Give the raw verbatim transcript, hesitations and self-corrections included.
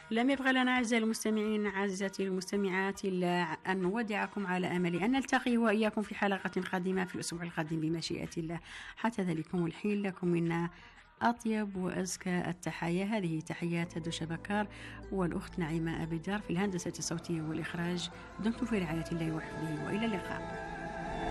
لم يبقى لنا أعزائي المستمعين عزيزاتي المستمعات إلا أن نودعكم على أمل أن نلتقي وإياكم في حلقة قادمة في الأسبوع القادم بمشيئة الله. حتى ذلكم الحين لكم منا أطيب وأزكى التحايا. هذه تحيات دوشة بكار والأخت نعيمة أبي دار في الهندسة الصوتية والإخراج. دمتم في رعاية الله وحفظه وإلى اللقاء.